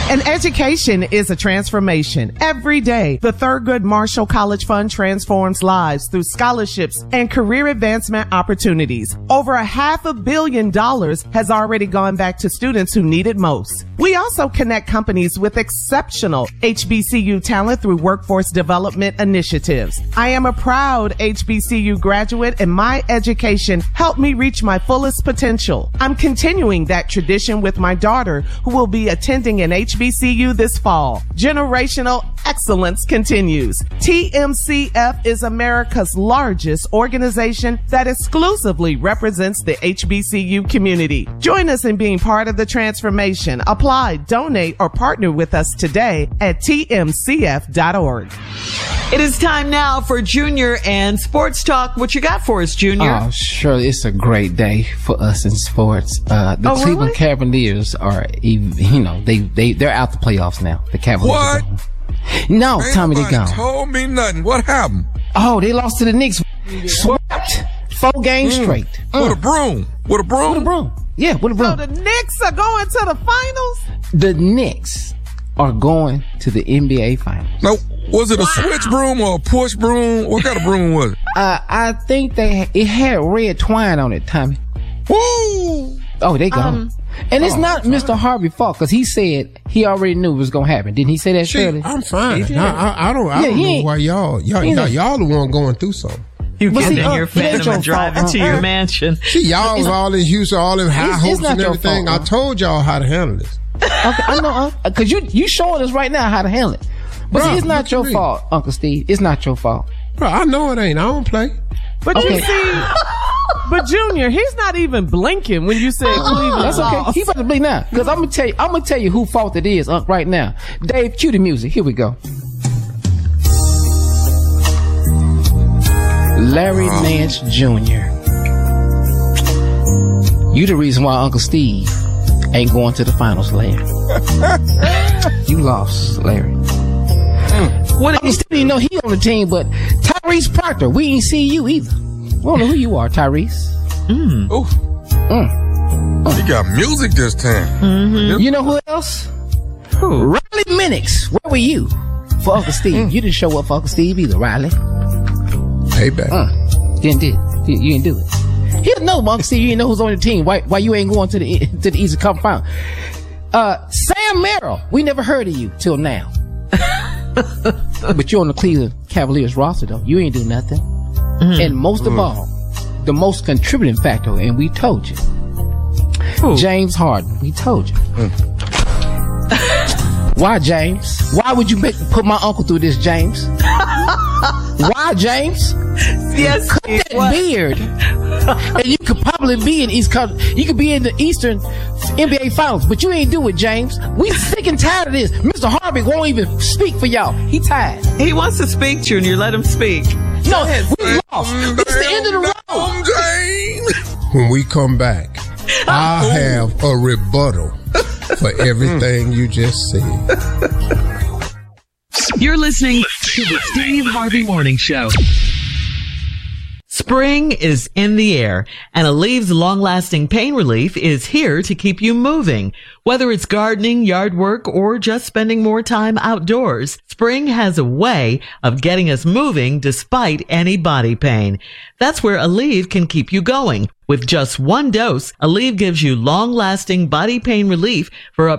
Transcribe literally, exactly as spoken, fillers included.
An education is a transformation. Every day, the Thurgood Marshall College Fund transforms lives through scholarships and career advancement opportunities. Over a half a billion dollars has already gone back to students who need it most. We also connect companies with exceptional H B C U talent through workforce development initiatives. I am a proud H B C U graduate, and my education helped me reach my fullest potential. I'm continuing that tradition with my daughter, who will be attending an H B C U this fall. Generational excellence continues. T M C F is America's largest organization that exclusively represents the H B C U community. Join us in being part of the transformation. Apply, donate, or partner with us today at T M C F dot org. It is time now for Junior and Sports Talk. What you got for us, Junior? Oh, sure. It's a great day for us in sports. Uh, the Oh, Cleveland really? Cavaliers are, ev- you know, they, they, they're out the playoffs now. The Cavaliers What? are gone. No, Ain't Tommy, they nobody gone. told me nothing. What happened? Oh, they lost to the Knicks. Swept. Four games Mm. straight. With a Mm. broom. With a broom. With a broom. Yeah, with a So broom. the Knicks are going to the finals? The Knicks are going to the N B A Finals. No, was it a switch broom or a push broom? What kind of broom was it? Uh, I think they it had red twine on it, Tommy. Woo! Oh, they gone. Um, and it's oh, not fine. Mister Harvey fault, because he said he already knew it was going to happen. Didn't he say that, She- Shirley? I'm fine. He did. I, I, I don't. I Yeah, don't he know ain't- why y'all y'all he y'all, ain't- y'all the one going through something. You But get see, in uh, your it ain't Phantom your and drive fault. into Uh, your uh, mansion. See, y'all was all this used to all them high It's- hopes it's not and your everything. fault, I uh. told y'all how to handle this. Okay, I know, because you you showing us right now how to handle it. But see, Bruh, it's not what your you mean? fault, Uncle Steve. It's not your fault. Bro, I know it ain't. I don't play. But Okay. you see, but Junior, he's not even blinking when you said Cleveland That's okay. lost. He about to blink now, because I'm gonna tell you. I'm gonna tell you who fault it is, Unc, right now. Dave, cue the music. Here we go. Larry Nance Junior You the reason why Uncle Steve ain't going to the finals, Larry. You lost, Larry. What Uncle Steve didn't know he on the team, but Tyrese Proctor, we ain't see you either. We don't know who you are, Tyrese. Ooh. Mm. He got music this time. You know who else? Who? Riley Minix. Where were you for Uncle Steve? You didn't show up for Uncle Steve either, Riley. Payback. Uh, didn't do it. You, you didn't do it. He didn't know, Uncle Steve. You didn't know who's on the team. Why, why you ain't going to the to the Eastern Conference Final? Uh, Sam Merrill. We never heard of you till now. But you're on the Cleveland Cavaliers roster, though. You ain't do nothing. Mm-hmm. And most of all, the most contributing factor, and we told you, Who? James Harden. We told you. Why, James? Why would you make, put my uncle through this, James? Why, James? Yes, Cut Steve, that what? beard, and you could probably be in East Coast. You could be in the Eastern N B A Finals, but you ain't do it, James. We sick and tired of this. Mister Harvick won't even speak for y'all. He tired. He wants to speak, Junior. Let him speak. No, we lost. It's the end of the road. Damn, James. When we come back, I have a rebuttal for everything you just said. You're listening to the Steve Harvey Morning Show. Spring is in the air, and Aleve's long-lasting pain relief is here to keep you moving. Whether it's gardening, yard work, or just spending more time outdoors, spring has a way of getting us moving despite any body pain. That's where Aleve can keep you going. With just one dose, Aleve gives you long-lasting body pain relief for up